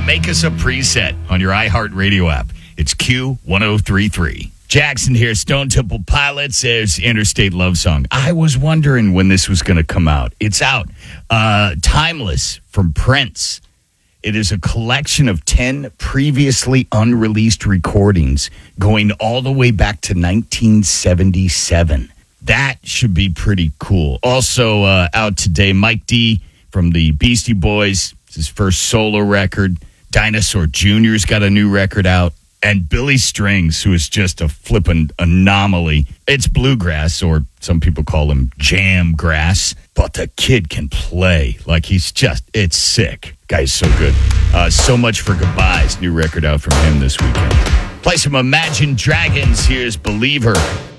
make us a preset on your iHeartRadio app. It's Q1033. Jackson here, Stone Temple Pilots. There's Interstate Love Song. I was wondering when this was going to come out. It's out. Timeless from Prince. It is a collection of 10 previously unreleased recordings going all the way back to 1977. That should be pretty cool. Also out today, Mike D from the Beastie Boys. It's his first solo record. Dinosaur Jr.'s got a new record out. And Billy Strings, who is just a flippin' anomaly. It's bluegrass, or some people call him jam grass. But the kid can play. Like, it's sick. Guy's so good. So Much for Goodbyes. New record out from him this weekend. Play some Imagine Dragons. Here's Believer.